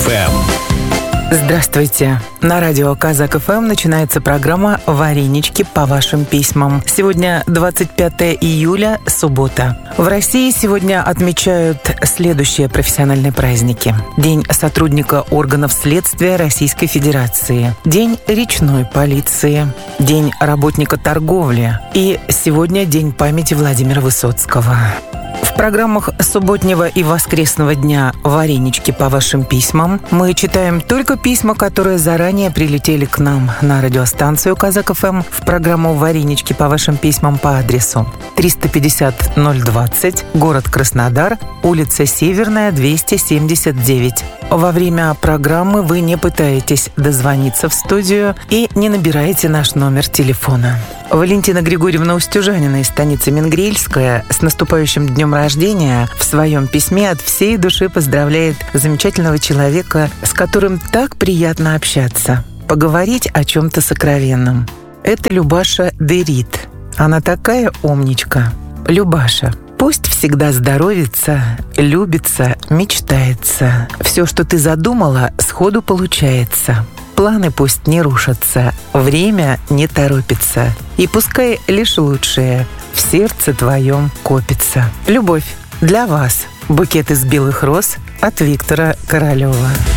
КазакФМ. Здравствуйте! На радио КазакФМ начинается программа «Варенички по вашим письмам». Сегодня 25 июля, суббота. В России сегодня отмечают следующие профессиональные праздники. День сотрудника органов следствия Российской Федерации, День речной полиции, День работника торговли и сегодня День памяти Владимира Высоцкого. В программах субботнего и воскресного дня «Варенички по вашим письмам» мы читаем только письма, которые заранее прилетели к нам на радиостанцию КазакФМ в программу «Варенички по вашим письмам» по адресу 350-020, город Краснодар, улица Северная, 279. Во время программы вы не пытаетесь дозвониться в студию и не набираете наш номер телефона. Валентина Григорьевна Устюжанина из станицы Мингрельская с наступающим днем рождения в своем письме от всей души поздравляет замечательного человека, с которым так приятно общаться, поговорить о чем-то сокровенном. Это Любаша Дерит. Она такая умничка. Любаша, пусть всегда здоровится, любится, мечтается. Все, что ты задумала, сходу получается. Планы пусть не рушатся, время не торопится. И пускай лишь лучшее в сердце твоем копится. Любовь, для вас. Букет из белых роз от Виктора Королева.